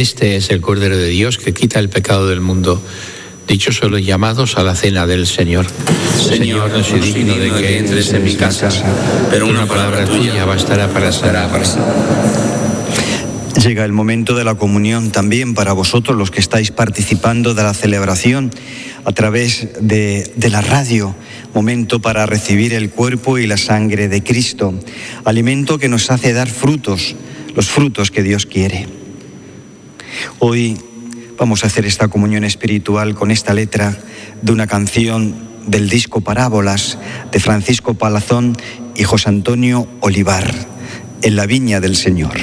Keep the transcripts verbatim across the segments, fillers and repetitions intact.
Este es el Cordero de Dios que quita el pecado del mundo. Dichosos los llamados a la cena del Señor. Señor, no soy digno de que entres en mi casa, pero una palabra tuya bastará para sanar. Llega el momento de la comunión también para vosotros, los que estáis participando de la celebración a través de, de la radio. Momento para recibir el cuerpo y la sangre de Cristo. Alimento que nos hace dar frutos, los frutos que Dios quiere. Hoy vamos a hacer esta comunión espiritual con esta letra de una canción del disco Parábolas de Francisco Palazón y José Antonio Olivar, En la viña del Señor.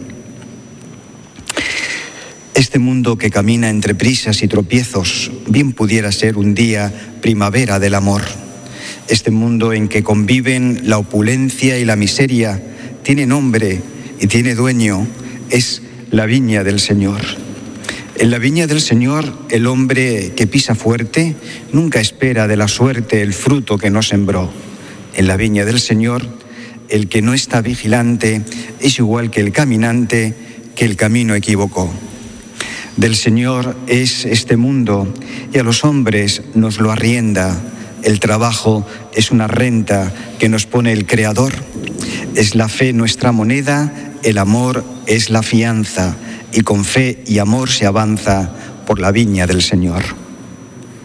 Este mundo que camina entre prisas y tropiezos bien pudiera ser un día primavera del amor. Este mundo en que conviven la opulencia y la miseria tiene nombre y tiene dueño, es la viña del Señor. En la viña del Señor, el hombre que pisa fuerte nunca espera de la suerte el fruto que no sembró. En la viña del Señor, el que no está vigilante es igual que el caminante que el camino equivocó. Del Señor es este mundo y a los hombres nos lo arrienda. El trabajo es una renta que nos pone el Creador. Es la fe nuestra moneda, el amor es la fianza, y con fe y amor se avanza por la viña del Señor.